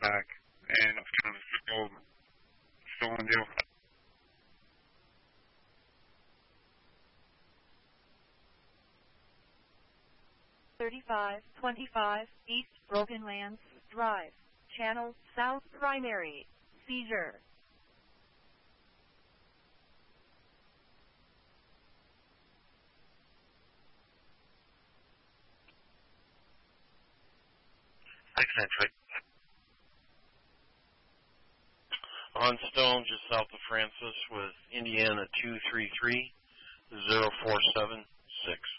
back, and it's kind of a stolen deal. 3525 East Broken Lands Drive, Channel South Primary, seizure. Eccentric. On Stone, just south of Francis, with Indiana 233-0476.